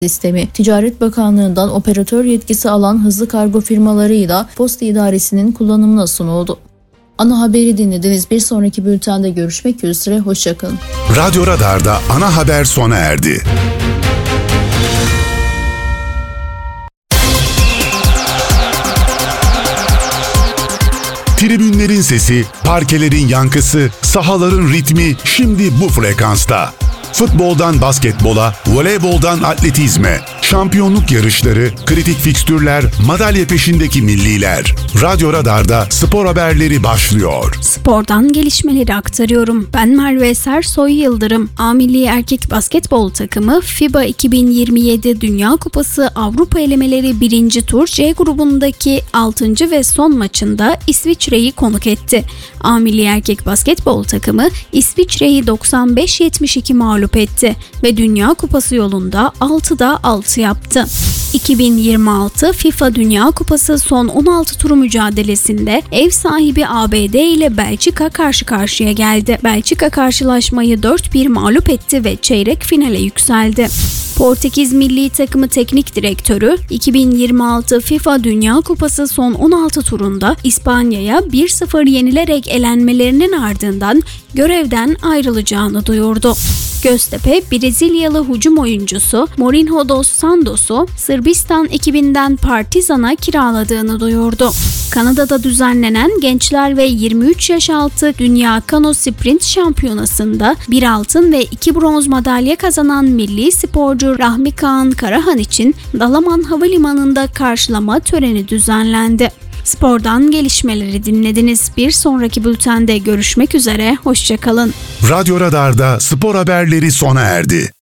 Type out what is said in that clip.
sistemi, Ticaret Bakanlığı'ndan operatör yetkisi alan hızlı kargo firmalarıyla Posta İdaresi'nin kullanımına sunuldu. Ana haberi dinlediniz. Bir sonraki bültende görüşmek üzere. Hoşça kalın. Radyo Radar'da ana haber sona erdi. Tribünlerin sesi, parkelerin yankısı, sahaların ritmi şimdi bu frekansta. Futboldan basketbola, voleyboldan atletizme, şampiyonluk yarışları, kritik fikstürler, madalya peşindeki milliler. Radyo Radar'da spor haberleri başlıyor. Spordan gelişmeleri aktarıyorum. Ben Merve Sersoy Yıldırım. A Milli Erkek Basketbol takımı FIBA 2027 Dünya Kupası Avrupa elemeleri 1. tur C grubundaki 6. ve son maçında İsviçre'yi konuk etti. A Milli Erkek Basketbol takımı İsviçre'yi 95-72 mağlup etti ve Dünya Kupası yolunda 6'da 6 yaptı. 2026 FIFA Dünya Kupası son 16 turu mücadelesinde ev sahibi ABD ile Belçika karşı karşıya geldi. Belçika karşılaşmayı 4-1 mağlup etti ve çeyrek finale yükseldi. Portekiz milli takımı teknik direktörü 2026 FIFA Dünya Kupası son 16 turunda İspanya'ya 1-0 yenilerek elenmelerinin ardından görevden ayrılacağını duyurdu. Göztepe, Brezilyalı hücum oyuncusu Mourinho dos Santos'u Sırbistan ekibinden Partizan'a kiraladığını duyurdu. Kanada'da düzenlenen gençler ve 23 yaş altı Dünya Kano Sprint Şampiyonası'nda 1 altın ve 2 bronz madalya kazanan milli sporcu Rahmi Kaan Karahan için Dalaman Havalimanı'nda karşılama töreni düzenlendi. Spordan gelişmeleri dinlediniz. Bir sonraki bültende görüşmek üzere. Hoşça kalın. Radyo Radar'da spor haberleri sona erdi.